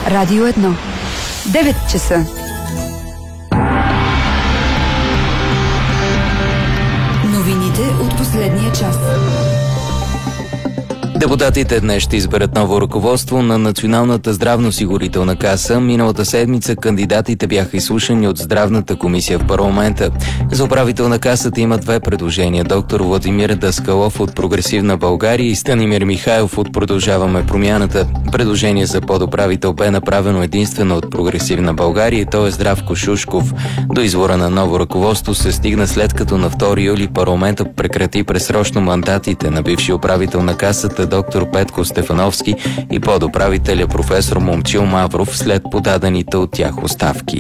Радио 1. 9 часа. Новините от последния час. Депутатите днес ще изберат ново ръководство на Националната здравноосигурителна каса. Миналата седмица кандидатите бяха изслушани от Здравната комисия в парламента. За управител на касата има две предложения. Доктор Владимир Даскалов от Прогресивна България и Станимир Михайлов от Продължаваме промяната. Предложение за подуправител бе направено единствено от Прогресивна България и то е Здравко Шушков. До избора на ново ръководство се стигна след като на 2 юли парламента прекрати предсрочно мандатите на бивши управител на касата доктор Петко Стефановски и подуправителя професор Момчил Мавров след подадените от тях оставки.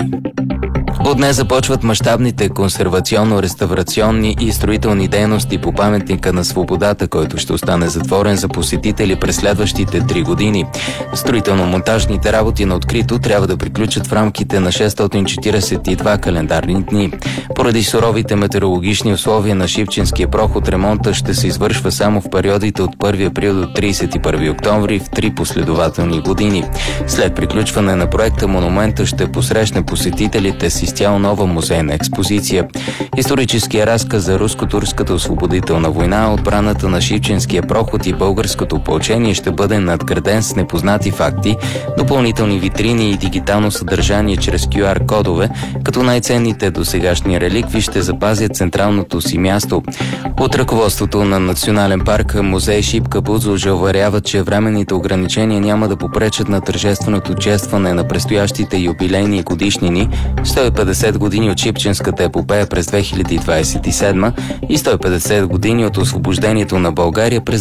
От днес започват мащабните консервационно-реставрационни и строителни дейности по паметника на свободата, който ще остане затворен за посетители през следващите 3 години. Строително-монтажните работи на открито трябва да приключат в рамките на 642 календарни дни. Поради суровите метеорологични условия на Шипченския проход, ремонта ще се извършва само в периодите от 1 април до 31 октомври в 3 последователни години. След приключване на проекта, монумента ще посрещне посетителите с изцяло нова музейна експозиция. Историческия разказ за руско-турската освободителна война, отбраната на Шипченския проход и българското опълчение ще бъде надграден с непознати факти, допълнителни витрини и дигитално съдържание чрез QR-кодове, като най-ценните досегашни реликви ще запазят централното си място. От ръководството на Национален парк музей Шипка Бузлуджа уверяват, че временните ограничения няма да попречат на тържественото честване на предстоящите юбилейни годишнини, 150 години от Шипченската епопея през 2027 и 150 години от освобождението на България през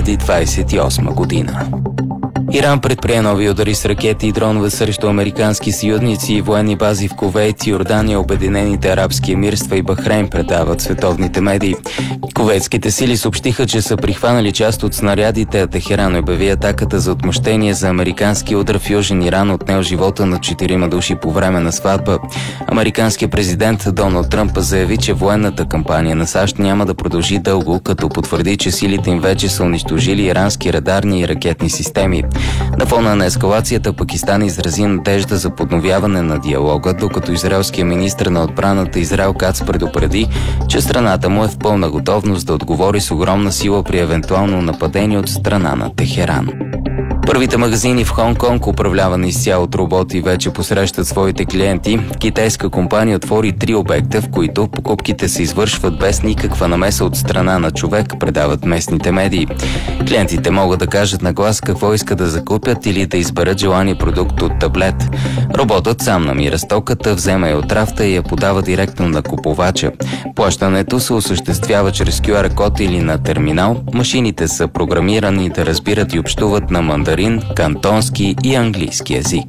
2028 година. Иран предприе нови удари с ракети и дронове срещу американски съюзници и военни бази в Кувейт, Йордания, Обединените арабски емирства и Бахрейн, предават световните медии. Кувейтските сили съобщиха, че са прихванали част от снарядите, а Техеран обяви атаката за отмъщение за американски удар в Южен Иран, отнел живота на 4 души по време на сватба. Американският президент Доналд Тръмп заяви, че военната кампания на САЩ няма да продължи дълго, като потвърди, че силите им вече са унищожили ирански радарни и ракетни системи. На фона на ескалацията Пакистан изрази надежда за подновяване на диалога, докато израелският министър на отбраната Израел Кац предупреди, че страната му е в пълна готовност да отговори с огромна сила при евентуално нападение от страна на Техеран. Първите магазини в Хонг-Конг, управлявани изцяло от роботи, вече посрещат своите клиенти. Китайска компания отвори 3 обекта, в които покупките се извършват без никаква намеса от страна на човек, предават местните медии. Клиентите могат да кажат на глас какво искат да закупят или да изберат желания продукт от таблет. Роботът сам намира стоката, взема я от рафта и я подава директно на купувача. Плащането се осъществява чрез QR-код или на терминал. Машините са програмирани да разбират и общуват на мандарин, кантонски и английски език.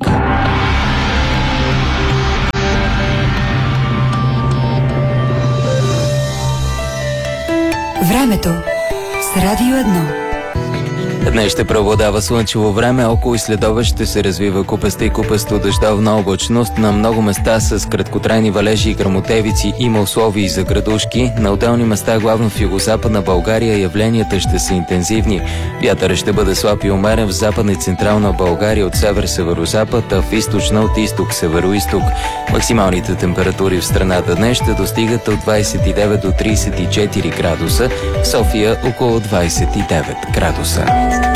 Времето с Радио 1. Днес ще преобладава слънчево време, около и следобед ще се развива купеста и купесто дъждовна облачност. На много места с краткотрайни валежи и гръмотевици има условия и за градушки. На отделни места, главно в югозападна България, явленията ще са интензивни. Вятърът ще бъде слаб и умерен в западна и централна България от север-северозапад, а в източна от изток-североизток. Максималните температури в страната днес ще достигат от 29 до 34 градуса, в София около 29 градуса.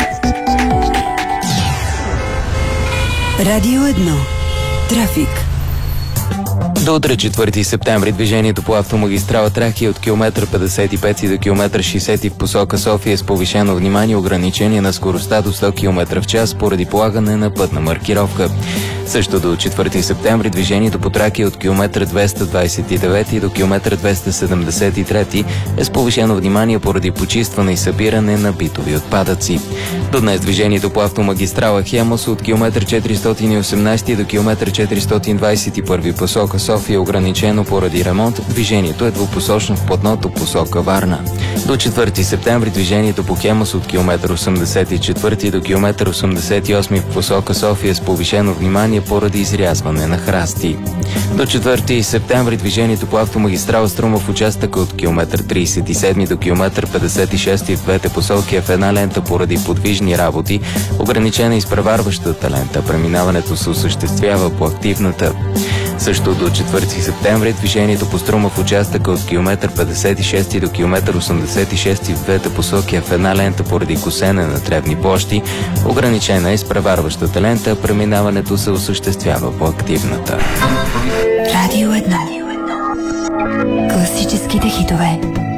Радио 1. Трафик. До утре, 4 септември, движението по автомагистрала Тракия от километър 55 до километър 60 в посока София с повишено внимание, ограничение на скоростта до 100 км в час поради полагане на пътна маркировка. Също до 4 септември движението по Тракия от километър 229 до километър 273 е с повишено внимание поради почистване и събиране на битови отпадъци. До днес движението по автомагистрала Хемос от километър 418 до километър 421 посока София е ограничено поради ремонт. Движението е двупосочно в платното посока Варна. До 4 септември движението по Хемос от километър 84 до километър 88 в посока София с повишено внимание движение поради изрязване на храсти. До 4 септември движението по автомагистрала Струма в участъка от километър 37 до километър 56 в двете посоки е в една лента поради подвижни работи, ограничена изпреварващата лента. Преминаването се осъществява по активната. Също до 4 септември движението по Струма в участъка от километър 56 до километър 86 в двете посоки е в една лента поради косене на тревни площи, ограничена е изпреварващата лента, преминаването се осъществява по активната. Радио 1. Класическите хитове.